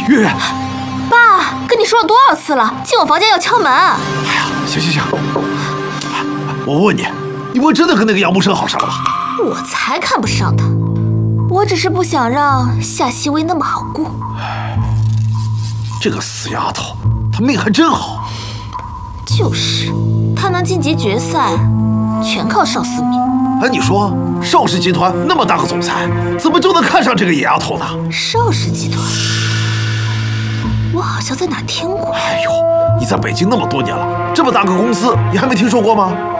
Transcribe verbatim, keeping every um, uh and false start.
月。 爸，跟你说了多少次了，进我房间要敲门。哎呀，行行行，我问你，你不会真的跟那个杨木生好上了吧？ 我才看不上他，我只是不想让夏曦薇那么好过。 这个死丫头，她命还真好。 就是，她能晋级决赛，全靠邵思明。 哎，你说邵氏集团那么大个总裁，怎么就能看上这个野丫头呢？ 邵氏集团，我好像在哪听过。 哎呦，你在北京那么多年了，这么大个公司，你还没听说过吗？